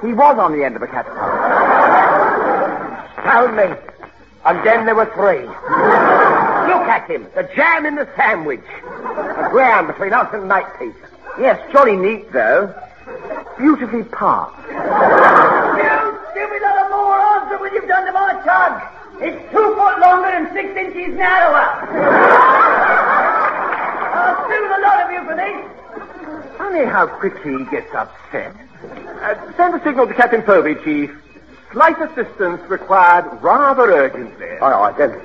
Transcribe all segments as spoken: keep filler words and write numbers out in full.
He was on the end of a caterpillar. Tell me. And then there were three. Look at him. The jam in the sandwich. The ground between us and Makepeace. Yes, jolly neat, though. Beautifully parked. Stupid little morons, look what you've done to my tug. It's two foot longer and six inches narrower. I'll sue the lot of you for this. Funny how quickly he gets upset. Uh, send a signal to Captain Povey, Chief. Slight assistance required rather urgently. All right, then.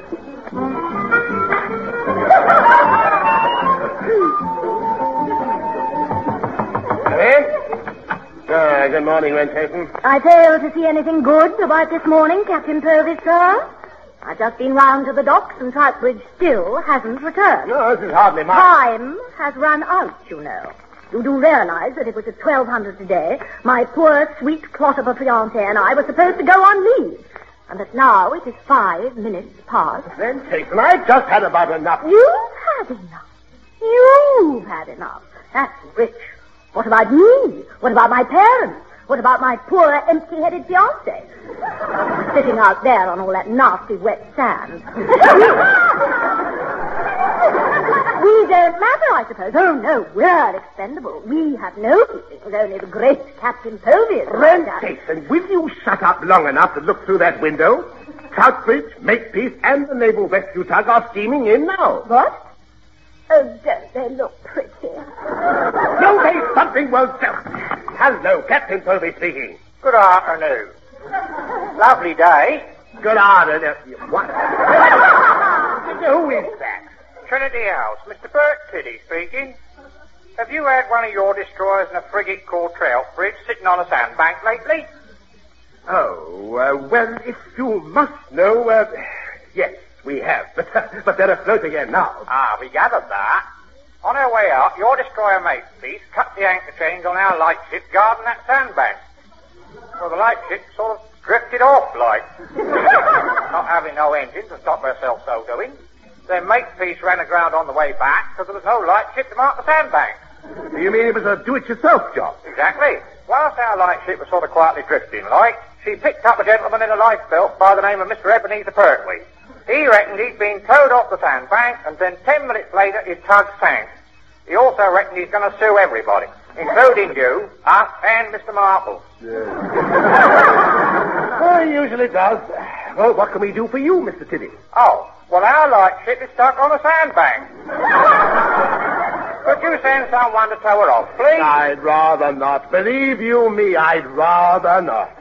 Come in. Ah, good morning, Renchation. I fail to see anything good about this morning, Captain Povey, sir. I've just been round to the docks, and Troutbridge still hasn't returned. No, this is hardly my... Time has run out, you know. You do realize that it was at twelve hundred today, my poor, sweet plot of a fiancé and I were supposed to go on leave. And that now it is five minutes past. Renchation, I've just had about enough. You've had enough. You've had enough. That's rich. What about me? What about my parents? What about my poor, empty-headed fiancé? Sitting out there on all that nasty, wet sand. We don't matter, I suppose. Oh, no, we're expendable. We have no feelings. Only the great Captain Povey is... Renchation, will you shut up long enough to look through that window? Troutbridge, Makepeace, and the Naval Rescue Tug are steaming in now. What? Oh, don't they look pretty? No, they something won't tell. Hello, Captain Povey speaking. Good afternoon. Lovely day. Good afternoon. What? Who is that? Trinity House. Mister Bert Tiddy speaking. Have you had one of your destroyers in a frigate called Troutbridge sitting on a sandbank lately? Oh, uh, well, if you must know, uh, yes, we have. But, uh, but they're afloat again now. Ah, we gathered that. On our way out, your destroyer Makepeace cut the anchor chains on our lightship guarding that sandbank. Well, the lightship sort of drifted off, like. Not having no engine to stop herself so doing. Then Makepeace ran aground on the way back because there was no lightship to mark the sandbank. You mean it was a do-it-yourself job? Exactly. Whilst our lightship was sort of quietly drifting, like, she picked up a gentleman in a lifebelt by the name of Mister Ebenezer Pertwee. He reckoned he'd been towed off the sandbank, and then ten minutes later his tug sank. He also reckoned he's going to sue everybody, including you, us, and Mister Marple. Yeah. Well, he usually does. Well, what can we do for you, Mister Tiddy? Oh, well, our lightship is stuck on a sandbank. Could you send someone to tow her off, please? I'd rather not. Believe you me, I'd rather not.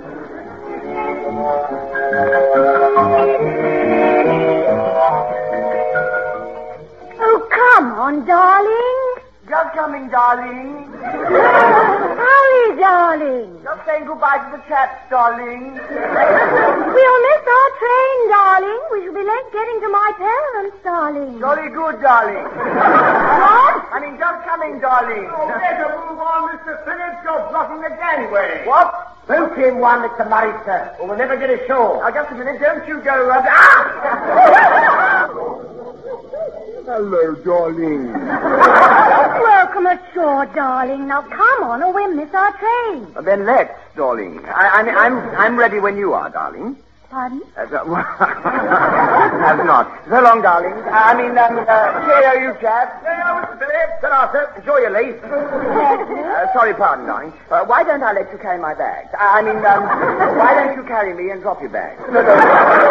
Oh, come on, darling. Just coming, darling. Hurry, darling. Just saying goodbye to the chaps, darling. We'll miss our train, darling. We shall be late getting to my parents, darling. Jolly good, darling. What? I mean, just coming, darling. Oh, better move on, Mister Phillips. You're blocking the gangway. What? Boat in one, Mister Murray, sir, or we'll never get ashore. Now, just a minute, don't you go... Uh, ah! Hello, darling. Welcome ashore, darling. Now, come on, or we'll miss our train. Uh, then let's, darling. I, I, I'm I'm ready when you are, darling. Pardon? Uh, so, Have not. So long, darling. I mean, um, uh, cheerio, you chaps. Cheerio, Mister Phillips. Good afternoon. Enjoy your leave. Uh, sorry, pardon, darling. Uh, why don't I let you carry my bags? I, I mean, um, why don't you carry me and drop your bags? No, no.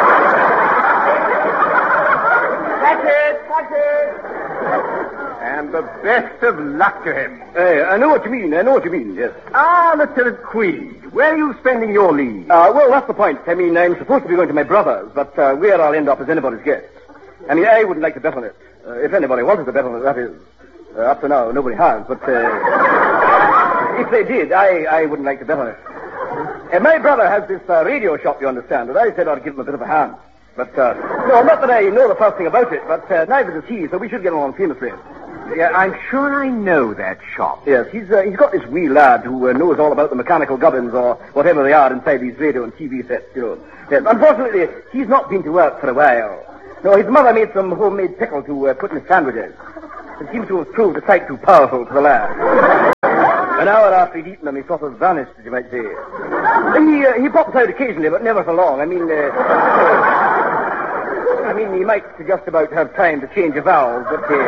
That's it. That's it. And the best of luck to him. Hey, I know what you mean. I know what you mean, yes. Ah, Lieutenant Queed, where are you spending your leave? Uh, well, that's the point. I mean, I'm supposed to be going to my brother's, but uh, where I'll end up is anybody's guess. I mean, I wouldn't like to bet on it. Uh, if anybody wanted to bet on it, that is. Uh, up to now, nobody has, but uh, if they did, I, I wouldn't like to bet on it. And my brother has this uh, radio shop, you understand, and I said I'd give him a bit of a hand. But, uh, no, not that I know the first thing about it, but uh, neither does he, so we should get along famously. Yeah, I'm sure I know that shop. Yes, he's uh, he's got this wee lad who uh, knows all about the mechanical gubbins or whatever they are inside these radio and T V sets, you know. Yes, unfortunately, he's not been to work for a while. No, his mother made some homemade pickle to uh, put in his sandwiches. It seems to have proved a sight too powerful for the lad. An hour after he'd eaten them, he sort of vanished, as you might say. He, uh, he pops out occasionally, but never for long. I mean, uh, I mean, he might just about have time to change a valve, but, uh,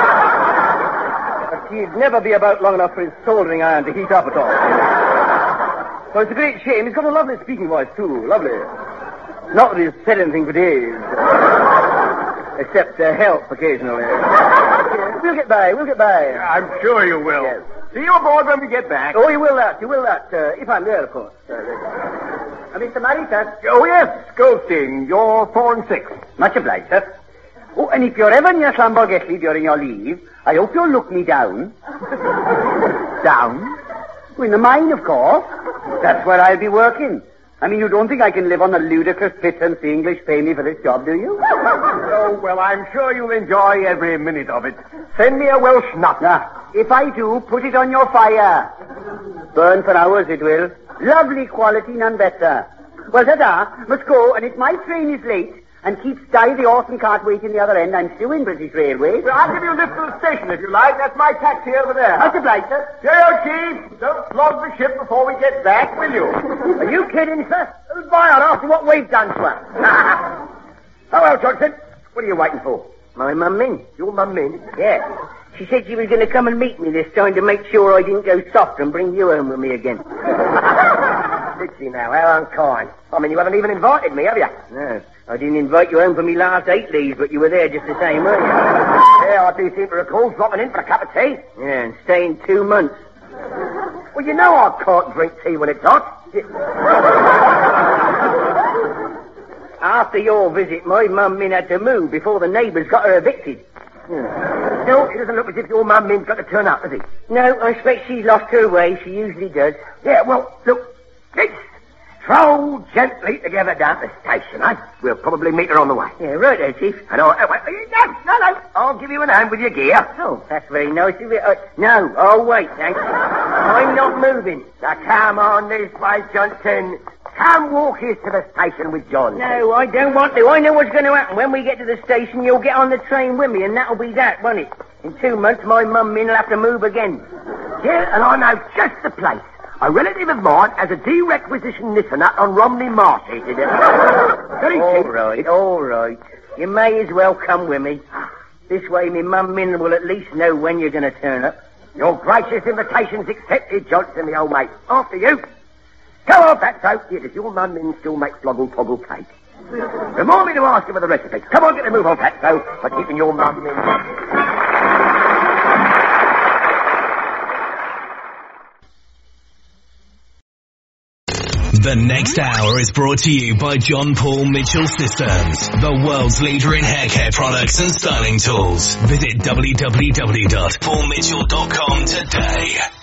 but he'd never be about long enough for his soldering iron to heat up at all. So it's a great shame. He's got a lovely speaking voice, too. Lovely. Not that he's said anything for days. Except uh, help occasionally. We'll get by, we'll get by. I'm sure you will. Yes. See you aboard when we get back. Oh, you will that, you will that. Uh, if I'm there, of course. Uh, uh, Mister Murray, sir. Oh, yes, Goldstein. You're four and six. Much obliged, sir. Oh, and if you're ever near Slamborghetti during your leave, I hope you'll look me down. Down? In the mine, of course. That's where I'll be working. I mean, you don't think I can live on the ludicrous pittance the English pay me for this job, do you? Oh, well, I'm sure you'll enjoy every minute of it. Send me a Welsh nut. Ah, if I do, put it on your fire. Burn for hours, it will. Lovely quality, none better. Well, ta-da. Must go, and if my train is late, and keeps Di the horse and cart waiting the other end, I'm still in British Railways. Well, I'll give you a lift to the station if you like. That's my taxi over there. Much obliged, sir. Cheerio, Chief. Don't flog the ship before we get back, will you? Are you kidding, sir? Why on after what we've done to her? Oh, well, Johnson, what are you waiting for? My mum in. Your mum in? Yeah. She said she was going to come and meet me this time to make sure I didn't go soft and bring you home with me again. Did she now? How unkind. I mean, you haven't even invited me, have you? No. I didn't invite you home for me last eight leaves, but you were there just the same, weren't you? Yeah, I do seem to recall dropping in for a cup of tea. Yeah, and staying two months. Well, you know I can't drink tea when it's hot. After your visit, my mum Min had to move before the neighbours got her evicted. Yeah. Still, it doesn't look as if your mum Min's got to turn up, does it? No, I expect she's lost her way. She usually does. Yeah, well, look, this. Stroll gently together down to the station, eh? We'll probably meet her on the way. Yeah, right there, Chief. I know. Uh, wait, no, no, no. I'll give you a hand with your gear. Oh, that's very nice of you. Uh, no, I'll wait, thanks. I'm not moving. Now, come on this way, Johnson. Come walk here to the station with John. No, I don't want to. I know what's going to happen. When we get to the station, you'll get on the train with me, and that'll be that, won't it? In two months, my mum Min will have to move again. Yeah, and I know just the place. A relative of mine has a derequisition Nissanut on Romney Marsh. He did it. All right, all right. You may as well come with me. This way, me mum Min will at least know when you're going to turn up. Your gracious invitation's accepted, Johnson, the old mate. After you. Go on, Fatso. Yeah, does your mum Min still make floggle toggle cake? Remind me to ask you for the recipe. Come on, get the move on, Fatso, for keeping your mum Min. The next hour is brought to you by John Paul Mitchell Systems, the world's leader in hair care products and styling tools. Visit w w w dot paul mitchell dot com today.